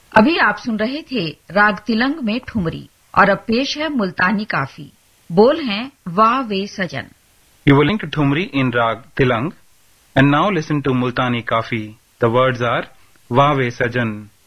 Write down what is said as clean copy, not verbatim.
अभी आप सुन रहे थे राग तिलंग में ठुमरी और अब पेश है मुल्तानी काफी। बोल हैं वाह वे सजन। You were listening to Thumri in Rag Tilang and now listen to Multani Kafi. The words are Vaave Sajan.